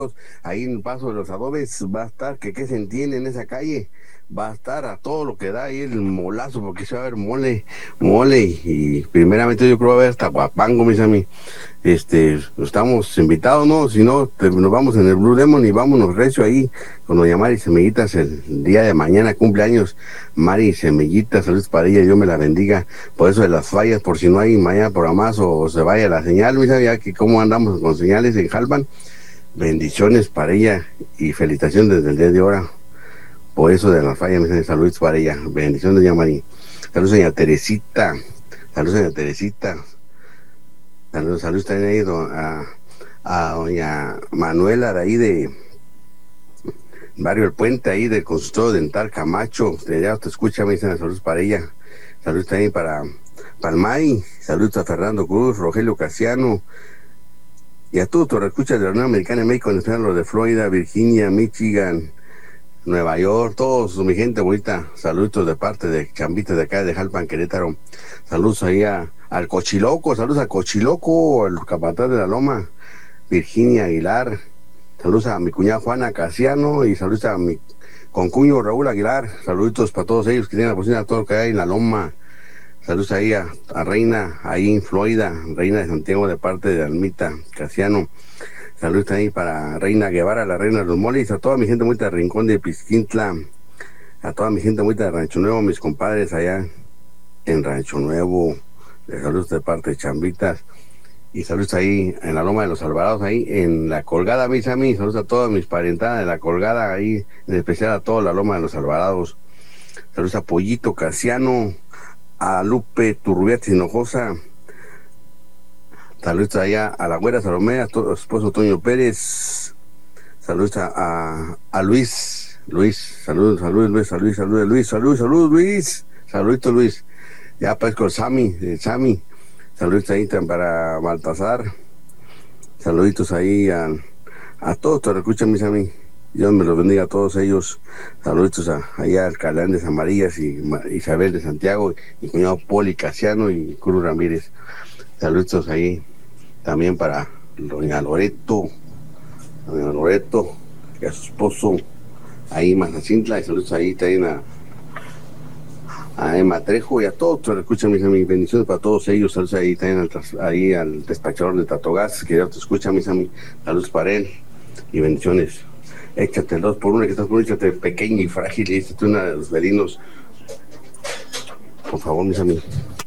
ahí en el Paso de los Adobes va a estar, que qué se entiende en esa calle, va a estar a todo lo que da ahí el molazo, porque se va a ver mole, y primeramente yo creo va a haber hasta guapango, mis amigos. Estamos invitados, ¿no? Si no, nos vamos en el Blue Demon y vámonos recio ahí con doña Mari Semillitas el día de mañana, cumpleaños Mari Semillitas, saludos para ella, Dios me la bendiga, por eso de las fallas, por si no hay mañana programas o se vaya la señal, mis amigos, ya que cómo andamos con señales en Jalpan. Bendiciones para ella y felicitaciones desde el día de ahora. Por eso de la falla, me saludos para ella. Bendiciones, doña María. Saludos, doña Teresita. Saludos, doña Teresita. Saludos también ahí a doña Manuela de ahí de Barrio El Puente, ahí del consultorio dental Camacho. Ya te escucha, me dicen saludos para ella. Saludos también para el May. Saludos a Fernando Cruz, Rogelio Casiano. Y a todos los escuchas de la Unión Americana en México, en especial los de Florida, Virginia, Michigan, Nueva York, todos, mi gente bonita, saludos de parte de Chambita de acá de Jalpan, Querétaro. Saludos ahí al Cochiloco, saludos al Cochiloco, al capataz de la Loma, Virginia Aguilar. Saludos a mi cuñada Juana Casiano y saludos a mi concuño Raúl Aguilar. Saludos para todos ellos que tienen la posibilidad de todo lo que hay en la Loma. Saludos ahí a Reina, ahí en Florida, Reina de Santiago de parte de Almita Casiano. Saludos ahí para Reina Guevara, la reina de los moles, a toda mi gente muy de Rincón de Pisquintla, a toda mi gente muy de Rancho Nuevo, mis compadres allá en Rancho Nuevo. Saludos de parte de Chambitas. Y saludos ahí en la Loma de los Alvarados, ahí en la Colgada, mis amigos. Saludos a todas mis parentadas de la Colgada, ahí en especial a toda la Loma de los Alvarados. Saludos a Pollito Casiano, a Lupe Turbiat Hinojosa. Saludos allá a la Güera Salomé, a su esposo Toño Pérez. Saludos a Luis. Saludos Luis. Saludito Luis. Ya pues con Sammy. Saludos ahí para Baltasar. Saluditos ahí a todos los que escuchan, mis amigos. Dios me los bendiga a todos ellos. Saluditos allá al Calán de San Marías y Isabel de Santiago, y cuñado Poli Casiano y Cruz Ramírez. Saluditos ahí también para doña Loreto, y a su esposo ahí en Mazacintla, y saludos ahí también a Emma Trejo y a todos los que escuchan, mis amigos. Bendiciones para todos ellos. Saludos ahí también ahí al despachador de Tatogas, que ya te escucha, mis amigos. Saludos para él y bendiciones. Échate el 2x1, que estás por échate pequeño y frágil, y échate una de los velinos, por favor, mis amigos.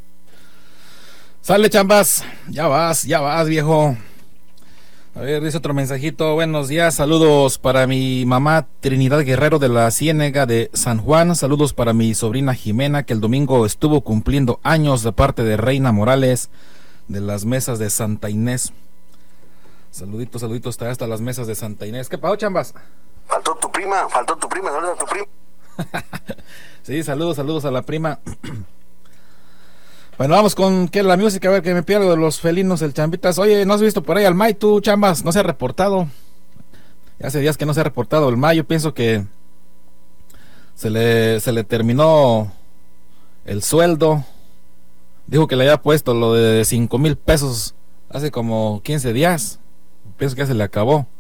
Sale, Chambas, ya vas, viejo. A ver, dice otro mensajito. Buenos días, saludos para mi mamá Trinidad Guerrero de la Ciénega de San Juan. Saludos para mi sobrina Jimena, que el domingo estuvo cumpliendo años, de parte de Reina Morales de las mesas de Santa Inés. Saluditos hasta las mesas de Santa Inés. ¿Qué pasó, Chambas? Faltó tu prima, saludos a tu prima. Sí, saludos a la prima. Bueno, vamos con la música, a ver, que me pierdo de los felinos, el Chambitas. Oye, ¿no has visto por ahí al May, tú, Chambas? No se ha reportado. Ya hace días que no se ha reportado el May. Yo pienso que se le terminó el sueldo. Dijo que le había puesto lo de 5,000 pesos hace como 15 días. Pienso que ya se le acabó.